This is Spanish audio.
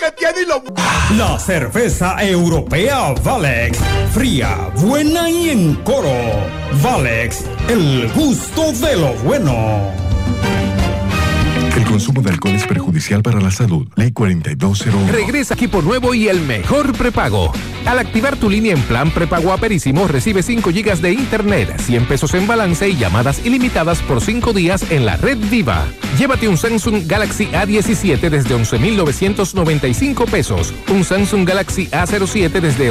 que tiene y lo... La cerveza europea Valex, fría, buena y en coro. Valex, el gusto de lo bueno. El consumo de alcohol es perjudicial para la salud. Ley 4201. Regresa equipo nuevo y el mejor prepago. Al activar tu línea en plan prepago Aperísimo, recibe 5 GB de internet, 100 pesos en balance y llamadas ilimitadas por 5 días en la red Viva. Llévate un Samsung Galaxy A17 desde 11,995 pesos. Un Samsung Galaxy A07 desde